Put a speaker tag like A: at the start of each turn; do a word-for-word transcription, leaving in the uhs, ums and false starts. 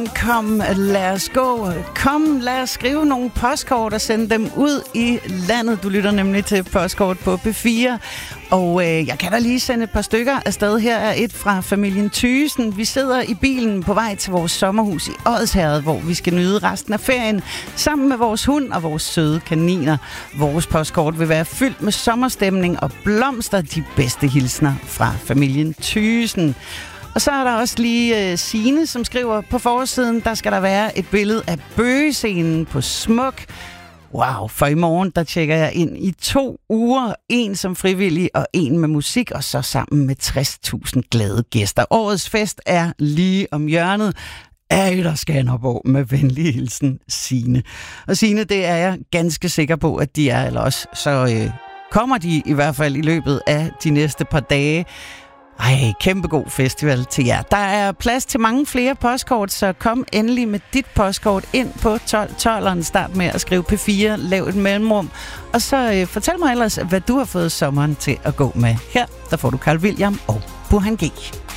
A: Kom, lad os gå. Kom, lad os skrive nogle postkort og sende dem ud i landet. Du lytter nemlig til Postkort på P fire. Og øh, jeg kan da lige sende et par stykker afsted. Her er et fra familien Thysen. Vi sidder i bilen på vej til vores sommerhus i Odsherred, hvor vi skal nyde resten af ferien sammen med vores hund og vores søde kaniner. Vores postkort vil være fyldt med sommerstemning og blomster. De bedste hilsner fra familien Thysen. Og så er der også lige uh, Signe, som skriver, på forsiden, der skal der være et billede af bøgescenen på Smuk. Wow, for i morgen, der tjekker jeg ind i to uger. En som frivillig og en med musik, og så sammen med tres tusind glade gæster. Årets fest er lige om hjørnet. Ej, der Skanderborg med venlig hilsen, Signe. Og Signe, det er jeg ganske sikker på, at de er, eller også så øh, kommer de i hvert fald i løbet af de næste par dage. Ej, kæmpe god festival til jer. Der er plads til mange flere postkort, så kom endelig med dit postkort ind på tolv tolv. Start med at skrive P fire, lav et mellemrum, og så øh, fortæl mig ellers, hvad du har fået sommeren til at gå med. Her, der får du Carl William og Burhan G.